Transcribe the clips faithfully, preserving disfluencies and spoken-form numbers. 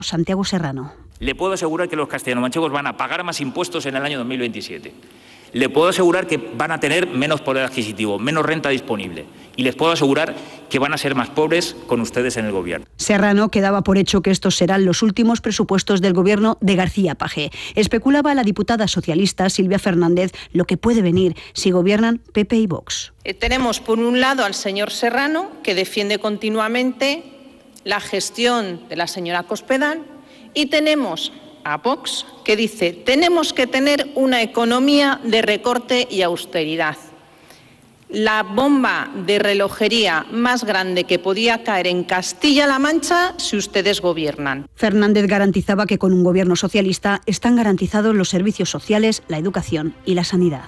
Santiago Serrano. Le puedo asegurar que los castellanomanchegos van a pagar más impuestos en el año dos mil veintisiete. Le puedo asegurar que van a tener menos poder adquisitivo, menos renta disponible. Y les puedo asegurar que van a ser más pobres con ustedes en el gobierno. Serrano que daba por hecho que estos serán los últimos presupuestos del gobierno de García Paje. Especulaba la diputada socialista Silvia Fernández lo que puede venir si gobiernan P P y Vox. Eh, tenemos por un lado al señor Serrano, que defiende continuamente la gestión de la señora Cospedal, y tenemos a Vox, que dice tenemos que tener una economía de recorte y austeridad. La bomba de relojería más grande que podía caer en Castilla-La Mancha si ustedes gobiernan. Fernández garantizaba que con un gobierno socialista están garantizados los servicios sociales, la educación y la sanidad.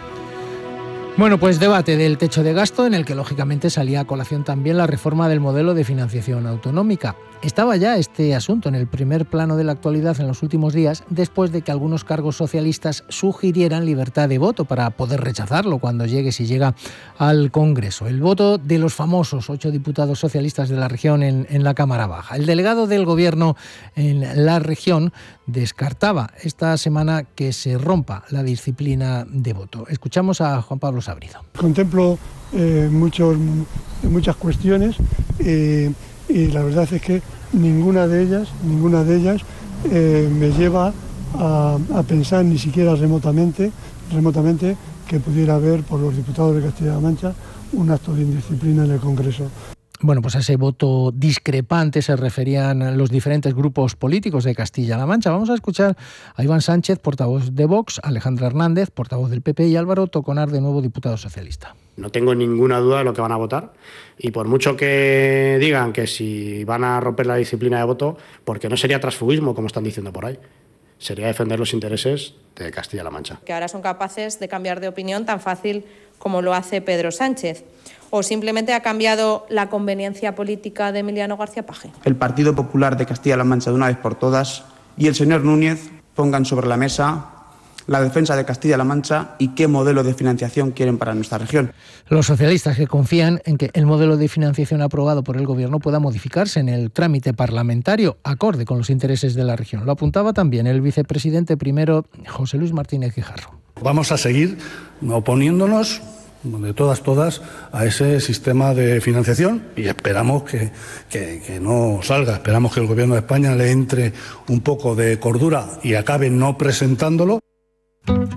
Bueno, pues debate del techo de gasto en el que lógicamente salía a colación también la reforma del modelo de financiación autonómica. Estaba ya este asunto en el primer plano de la actualidad en los últimos días, después de que algunos cargos socialistas sugirieran libertad de voto para poder rechazarlo cuando llegue, si llega al Congreso. El voto de los famosos ocho diputados socialistas de la región en, en la Cámara Baja. El delegado del Gobierno en la región descartaba esta semana que se rompa la disciplina de voto. Escuchamos a Juan Pablo Sabrido. Contemplo eh, muchos, muchas cuestiones eh, y la verdad es que ninguna de ellas, ninguna de ellas eh, me lleva a, a pensar ni siquiera remotamente, remotamente que pudiera haber por los diputados de Castilla-La Mancha un acto de indisciplina en el Congreso. Bueno, pues a ese voto discrepante se referían los diferentes grupos políticos de Castilla-La Mancha. Vamos a escuchar a Iván Sánchez, portavoz de Vox, Alejandra Hernández, portavoz del P P, y Álvaro Toconar, de nuevo diputado socialista. No tengo ninguna duda de lo que van a votar, y por mucho que digan que si van a romper la disciplina de voto, porque no sería transfugismo, como están diciendo por ahí, sería defender los intereses de Castilla-La Mancha. Que ahora son capaces de cambiar de opinión tan fácil como lo hace Pedro Sánchez. ¿O simplemente ha cambiado la conveniencia política de Emiliano García Paje? El Partido Popular de Castilla-La Mancha de una vez por todas y el señor Núñez pongan sobre la mesa la defensa de Castilla-La Mancha y qué modelo de financiación quieren para nuestra región. Los socialistas, que confían en que el modelo de financiación aprobado por el Gobierno pueda modificarse en el trámite parlamentario, acorde con los intereses de la región. Lo apuntaba también el vicepresidente primero, José Luis Martínez Guijarro. Vamos a seguir oponiéndonos de todas, todas, a ese sistema de financiación, y esperamos que, que, que no salga. Esperamos que el Gobierno de España le entre un poco de cordura y acabe no presentándolo.